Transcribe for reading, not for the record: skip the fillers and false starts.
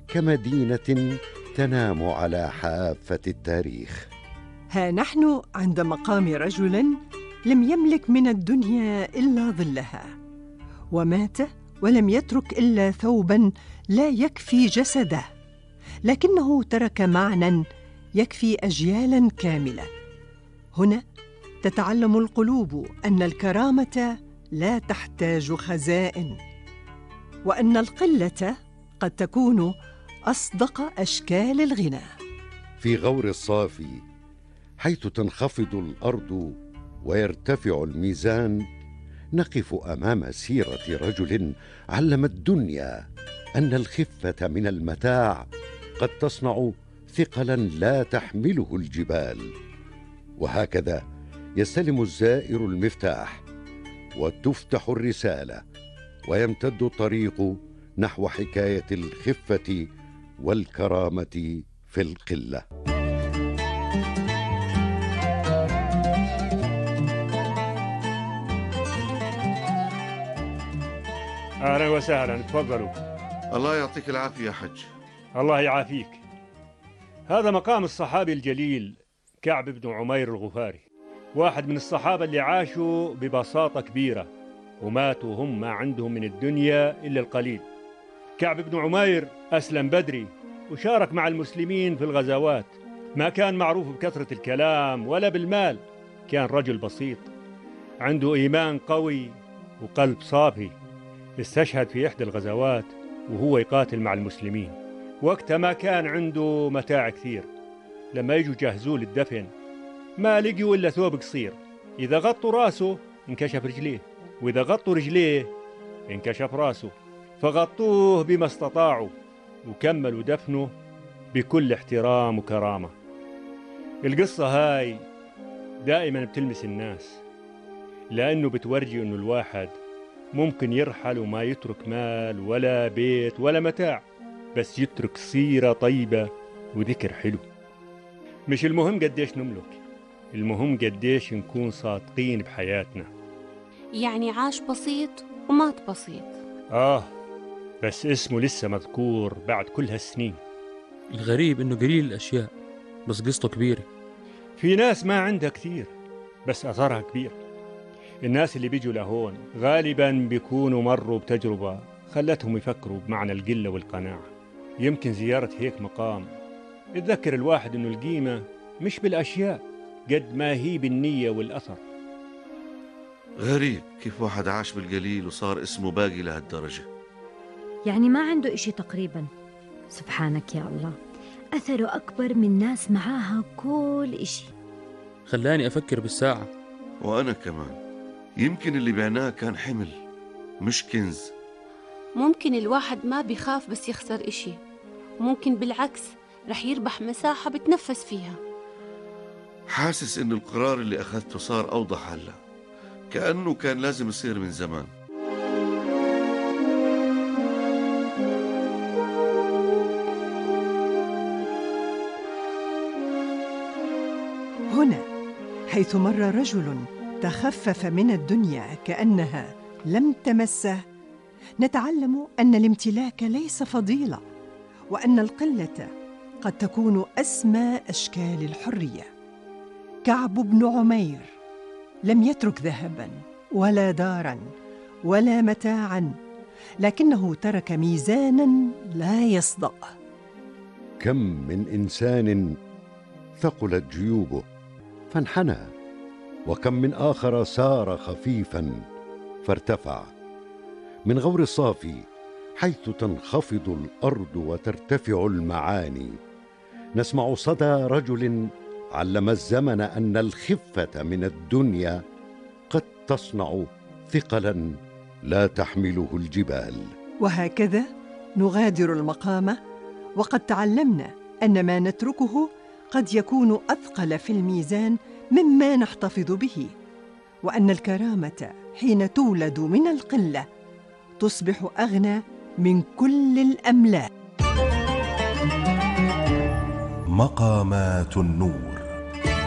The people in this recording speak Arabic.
كمدينة تنام على حافة التاريخ. ها نحن عند مقام رجل لم يملك من الدنيا إلا ظلها، ومات ولم يترك إلا ثوباً لا يكفي جسده، لكنه ترك معنى يكفي أجيالاً كاملة. هنا تتعلم القلوب أن الكرامة لا تحتاج خزائن، وأن القلة قد تكون أصدق أشكال الغنى. في غور الصافي حيث تنخفض الأرض ويرتفع الميزان، نقف أمام سيرة رجل علم الدنيا أن الخفة من المتاع قد تصنع ثقلاً لا تحمله الجبال. وهكذا يستلم الزائر المفتاح وتفتح الرسالة، ويمتد الطريق نحو حكاية الخفة والكرامة في القلة. أهلا وسهلا، تفضلوا. الله يعطيك العافية يا حج. الله يعافيك. هذا مقام الصحابي الجليل كعب بن عمير الغفاري، واحد من الصحابة اللي عاشوا ببساطة كبيرة وماتوا هم ما عندهم من الدنيا إلا القليل. كعب بن عمير أسلم بدري وشارك مع المسلمين في الغزوات، ما كان معروف بكثرة الكلام ولا بالمال، كان رجل بسيط عنده إيمان قوي وقلب صافي. استشهد في إحدى الغزوات وهو يقاتل مع المسلمين، وقتها ما كان عنده متاع كثير. لما يجوا جهزوه للدفن ما لقيوا إلا ثوب قصير، إذا غطوا راسه انكشف رجليه، وإذا غطوا رجليه انكشف راسه، فغطوه بما استطاعوا وكملوا دفنه بكل احترام وكرامة. القصة هاي دائما بتلمس الناس، لأنه بتورجي أنه الواحد ممكن يرحل وما يترك مال ولا بيت ولا متاع، بس يترك سيرة طيبة وذكر حلو. مش المهم قديش نملك، المهم قديش نكون صادقين بحياتنا. يعني عاش بسيط ومات بسيط. بس اسمه لسه مذكور بعد كل هالسنين. الغريب إنه قليل الأشياء بس قصته كبيرة. في ناس ما عندها كثير بس أثرها كبير. الناس اللي بيجوا لهون غالباً بيكونوا مروا بتجربة خلتهم يفكروا بمعنى القلة والقناعة. يمكن زيارة هيك مقام يتذكر الواحد إنه القيمة مش بالأشياء قد ما هي بالنية والأثر. غريب كيف واحد عاش بالقليل وصار اسمه باقي لهالدرجة. يعني ما عنده إشي تقريباً. سبحانك يا الله، أثره أكبر من ناس معاها كل إشي. خلاني أفكر بالساعة. وأنا كمان، يمكن اللي بعناه كان حمل مش كنز. ممكن الواحد ما بيخاف بس يخسر إشي، وممكن بالعكس رح يربح مساحة بتنفس فيها. حاسس إن القرار اللي أخذته صار أوضح هلا، كأنه كان لازم يصير من زمان. هنا حيث مر رجل تخفف من الدنيا كأنها لم تمسه، نتعلم أن الامتلاك ليس فضيلة، وأن القلة قد تكون أسمى أشكال الحرية. كعب بن عمير لم يترك ذهباً ولا داراً ولا متاعاً، لكنه ترك ميزاناً لا يصدأ. كم من إنسان ثقلت جيوبه فانحنى، وكم من آخر سار خفيفاً فارتفع. من غور الصافي حيث تنخفض الأرض وترتفع المعاني، نسمع صدى رجل علم الزمن أن الخفة من الدنيا قد تصنع ثقلاً لا تحمله الجبال. وهكذا نغادر المقام وقد تعلمنا أن ما نتركه قد يكون أثقل في الميزان مما نحتفظ به، وأن الكرامة حين تولد من القلة تصبح أغنى من كل الأملاك. مقامات النور.